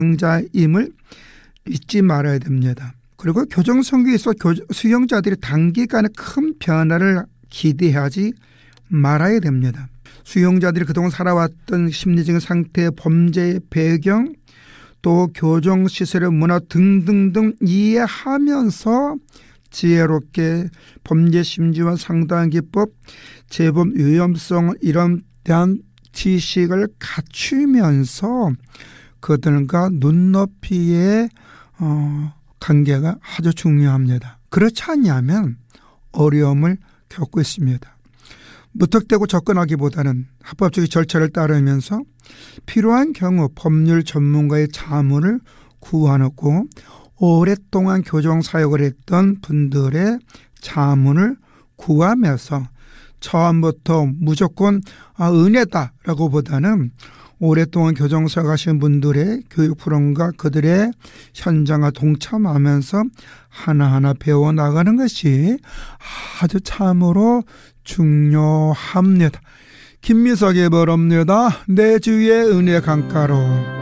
수용자임을 잊지 말아야 됩니다. 그리고 교정선교에 있어 수용자들이 단기간에 큰 변화를 기대하지 말아야 됩니다. 수용자들이 그동안 살아왔던 심리적인 상태, 범죄의 배경, 또 교정시설의 문화 등등등 이해하면서 지혜롭게 범죄 심리와 상담 기법, 재범 위험성 이런 대한 지식을 갖추면서 그들과 눈높이의 관계가 아주 중요합니다. 그렇지 않냐면 어려움을 겪고 있습니다. 무턱대고 접근하기보다는 합법적인 절차를 따르면서 필요한 경우 법률 전문가의 자문을 구하고 오랫동안 교정사역을 했던 분들의 자문을 구하면서 처음부터 무조건 은혜다라고 보다는 오랫동안 교정사역 하신 분들의 교육 프로그램과 그들의 현장과 동참하면서 하나하나 배워나가는 것이 아주 참으로 중요합니다. 김미석의 벌옵니다. 내 주의 은혜 강가로.